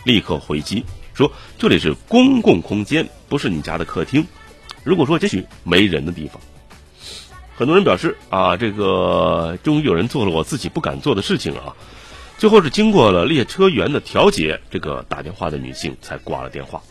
立刻回击说这里是公共空间，不是你家的客厅，如果说也许没人的地方。很多人表示啊，这个终于有人做了我自己不敢做的事情啊。最后是经过了列车员的调解，这个打电话的女性才挂了电话。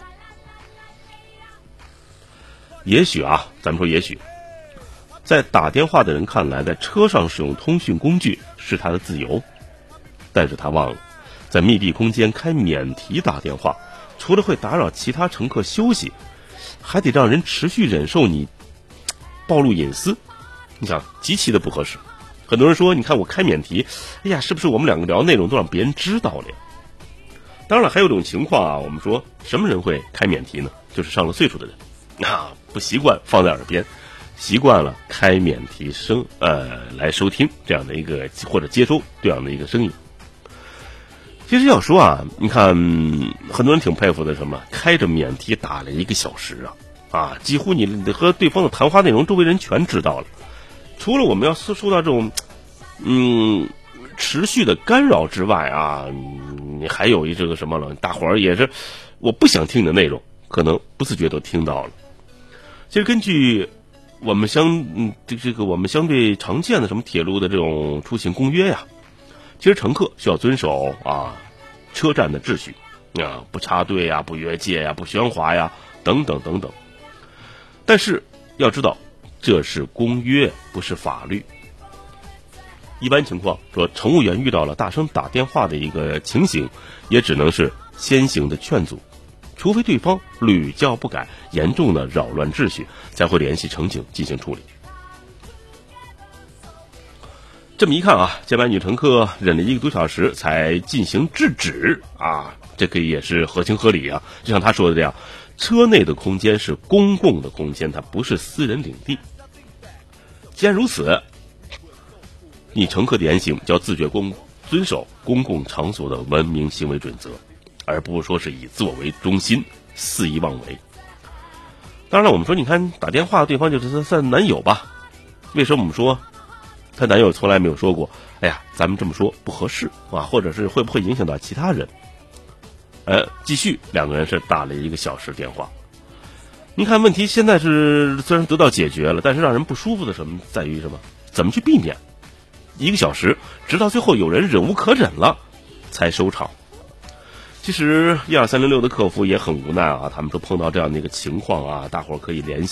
也许啊，咱们说也许在打电话的人看来，在车上使用通讯工具是他的自由，但是他忘了在密闭空间开免提打电话，除了会打扰其他乘客休息，还得让人持续忍受你暴露隐私，你想极其的不合适。很多人说你看我开免提，哎呀，是不是我们两个聊内容都让别人知道了呀？当然了，还有一种情况啊，我们说什么人会开免提呢？就是上了岁数的人啊，不习惯放在耳边，习惯了开免提来收听这样的一个或者接收这样的一个声音。其实要说啊，你看很多人挺佩服的，什么开着免提打了1个小时啊，几乎你和对方的谈话内容周围人全知道了。除了我们要受到这种持续的干扰之外啊，你还有这个什么了？大伙儿也是，我不想听你的内容，可能不自觉都听到了。其实根据我们我们相对常见的什么铁路的这种出行公约呀，其实乘客需要遵守啊车站的秩序啊，不插队呀，不越界呀，不喧哗呀，等等等等。但是要知道，这是公约，不是法律。一般情况说，乘务员遇到了大声打电话的一个情形，也只能是先行的劝阻，除非对方屡教不改，严重的扰乱秩序，才会联系乘警进行处理。这么一看啊，接班女乘客忍了1个多小时才进行制止啊，这个也是合情合理啊。就像他说的这样，车内的空间是公共的空间，它不是私人领地。既然如此，你乘客的言行就要自觉遵守公共场所的文明行为准则，而不是说是以自我为中心，肆意妄为。当然了，我们说你看打电话对方就是算男友吧，为什么我们说她男友从来没有说过哎呀咱们这么说不合适啊，或者是会不会影响到其他人？继续2个人是打了1个小时电话。您看问题现在是虽然得到解决了，但是让人不舒服的在于什么？怎么去避免？1个小时直到最后有人忍无可忍了才收场。其实12306的客服也很无奈啊，他们说碰到这样的一个情况啊，大伙儿可以联系